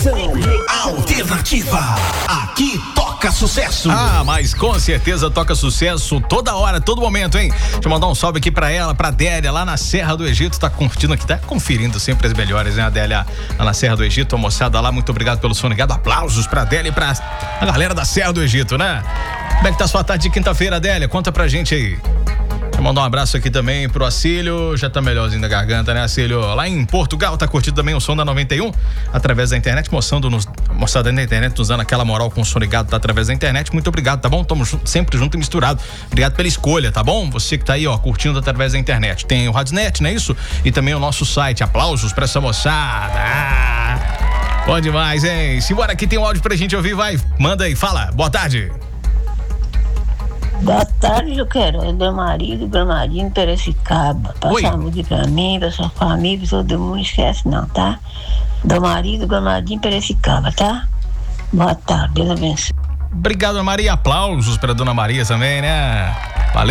Programação alternativa. Aqui toca sucesso. Ah, mas com certeza toca sucesso toda hora, todo momento, hein? Deixa eu mandar um salve aqui pra ela, pra Adélia, lá na Serra do Egito, tá curtindo aqui, tá conferindo sempre as melhores, né, Adélia? Lá na Serra do Egito, a moçada lá, muito obrigado pelo som ligado, aplausos pra Adélia e pra a galera da Serra do Egito, né? Como é que tá sua tarde de quinta-feira, Adélia? Conta pra gente aí. Deixa eu mandar um abraço aqui também pro Acílio, já tá melhorzinho da garganta, né, Acílio? Lá em Portugal, tá curtindo também o som da 91, através da internet, moçada na internet, usando aquela moral com o som ligado, tá através da internet. Muito obrigado, tá bom? Tamo sempre junto e misturado. Obrigado pela escolha, tá bom? Você que tá aí, ó, curtindo através da internet. Tem o Radiosnet, não é isso? E também o nosso site. Aplausos pra essa moçada. Bom demais, hein? Simbora, aqui tem um áudio pra gente ouvir, vai. Manda aí, fala. Boa tarde. Boa tarde, eu quero. É do marido, Gramadinho, Piracicaba. Passa a música pra mim, pra sua família, pra todo mundo, não esquece não, tá? Do marido, Gramadinho, Piracicaba, tá? Boa tarde, Deus abençoe. Obrigado, Maria. Aplausos pra Dona Maria também, né? Valeu.